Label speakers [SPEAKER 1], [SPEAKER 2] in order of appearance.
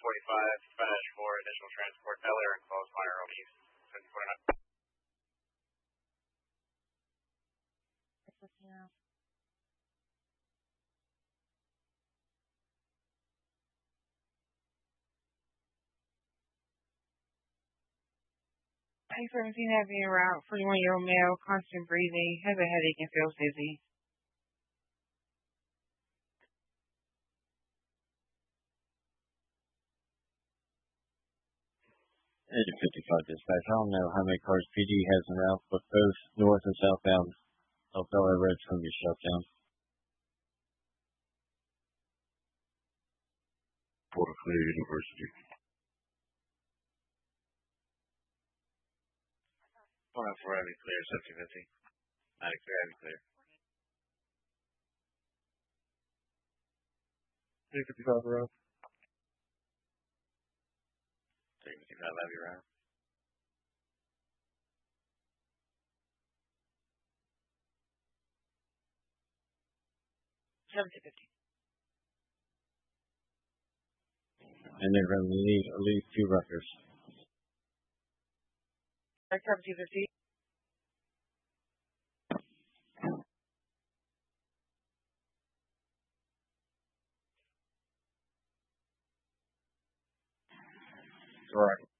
[SPEAKER 1] 45, finish for additional transport, Bel Air and close Minor Rome East, 749.
[SPEAKER 2] I-17 having a route, 41-year-old male, constant breathing, has a headache and feels dizzy.
[SPEAKER 3] 55 dispatch. I don't know how many cars PD has en route, but both north and southbound of Bel Air Road's going to be shut down.
[SPEAKER 4] Porter Clear University.
[SPEAKER 1] 104 Avenue clear, 1750. 90 clear, Avenue clear.
[SPEAKER 5] 355 route.
[SPEAKER 1] 355 Avenue route.
[SPEAKER 2] 1750.
[SPEAKER 3] And they're going to leave 2 Rutgers.
[SPEAKER 2] 1750.
[SPEAKER 5] Correct.